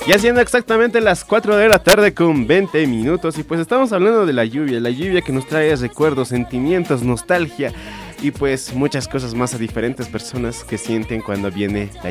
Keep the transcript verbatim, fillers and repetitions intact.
Ya siendo exactamente las cuatro de la tarde con veinte minutos y pues estamos hablando de la lluvia, la lluvia que nos trae recuerdos, sentimientos, nostalgia y pues muchas cosas más a diferentes personas que sienten cuando viene la